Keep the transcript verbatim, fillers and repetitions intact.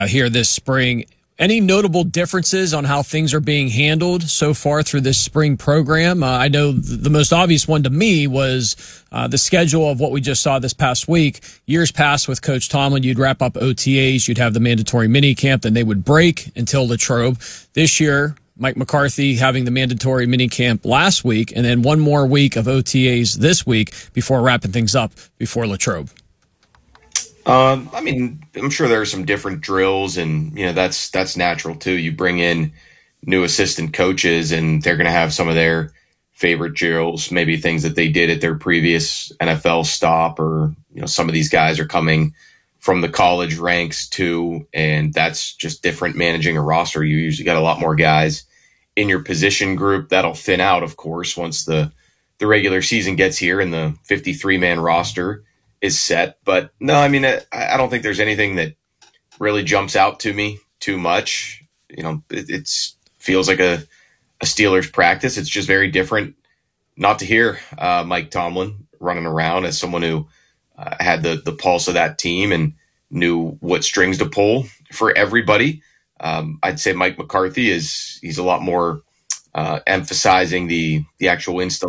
uh, here this spring. Any notable differences on how things are being handled so far through this spring program? Uh, I know the most obvious one to me was uh, the schedule of what we just saw this past week. Years past with Coach Tomlin, you'd wrap up O T As, you'd have the mandatory mini camp, then they would break until Latrobe. This year, Mike McCarthy having the mandatory mini camp last week, and then one more week of O T As this week before wrapping things up before Latrobe. Um, I mean, I'm sure there are some different drills, and you know that's that's natural too. You bring in new assistant coaches, and they're going to have some of their favorite drills, maybe things that they did at their previous N F L stop, or you know, some of these guys are coming from the college ranks too, and that's just different managing a roster. You usually got a lot more guys in your position group. That'll thin out, of course, once the the regular season gets here and the fifty-three man roster is set. But no, I mean, I, I don't think there's anything that really jumps out to me too much. You know, it it's, feels like a, a Steelers practice. It's just very different not to hear uh, Mike Tomlin running around as someone who uh, had the, the pulse of that team and knew what strings to pull for everybody. Um, I'd say Mike McCarthy is, he's a lot more uh, emphasizing the, the actual installation